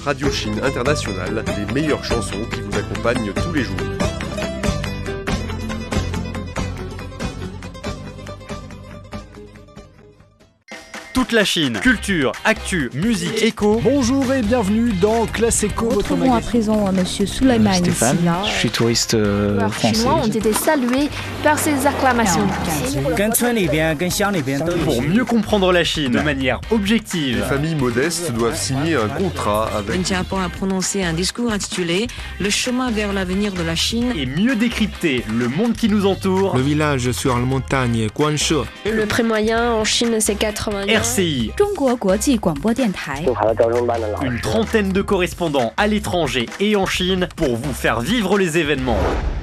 Radio Chine Internationale, les meilleures chansons qui vous accompagnent tous les jours. Toute la Chine, culture, actu, musique, écho. Bonjour et bienvenue dans Classe Éco, votre Retrouvons à magazine. présent Monsieur Sulaiman Stéphane, Silla. je suis touriste Les français. Chinois ont été salués par ces acclamations. Pour mieux comprendre la Chine de manière Les objective. familles modestes doivent signer un contrat avec... Wen Xiaoping a prononcé un discours intitulé « Le chemin vers l'avenir de la Chine ». Et mieux décrypter le monde qui nous entoure. Le village sur la montagne Guanshe. Le prix moyen en Chine, c'est 80 yuan. RCI, 中国国际广播电台。 une trentaine de correspondants à l'étranger et en Chine pour vous faire vivre les événements.